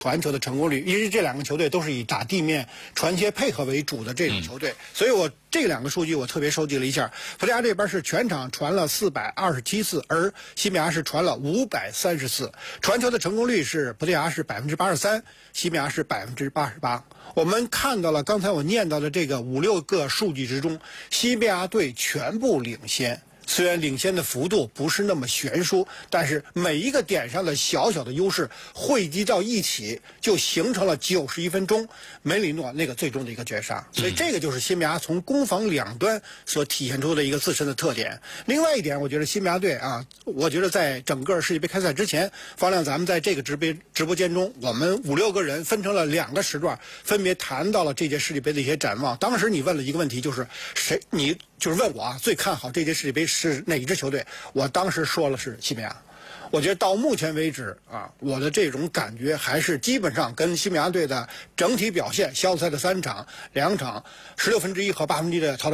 传球的成功率，因为这两个球队都是以打地面传切配合为主的这种球队，所以我这两个数据我特别收集了一下。葡萄牙这边是全场传了427次，而西班牙是传了530次，传球的成功率是葡萄牙是83%，西班牙是88%。我们看到了刚才我念到的这个5、6个数据之中，西班牙队全部领先。虽然领先的幅度不是那么悬殊，但是每一个点上的小小的优势汇集到一起，就形成了91分钟梅里诺那个最终的一个绝杀。所以这个就是西班牙从攻防两端所体现出的一个自身的特点。另外一点，我觉得西班牙队啊，我觉得在整个世界杯开赛之前，方亮咱们在这个直播间中，我们5、6个人分成了2个时段，分别谈到了这届世界杯的一些展望。当时你问了一个问题，就是你就是问我啊，最看好这届世界杯是哪一支球队？我当时说了是西班牙。我觉得到目前为止啊，我的这种感觉还是基本上跟西班牙队的整体表现，小组赛的2场、2场16分之一和1/8的淘汰